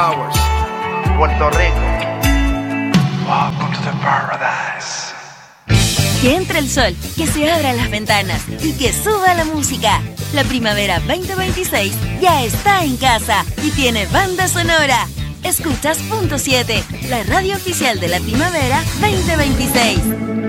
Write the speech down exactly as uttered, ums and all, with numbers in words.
Hours, Puerto Rico. Welcome to the paradise. Que entre el sol, que se abran las ventanas y que suba la música. La primavera veinte veintiséis ya está en casa y tiene banda sonora. Escuchas Punto siete, la radio oficial de la primavera veinte veintiséis.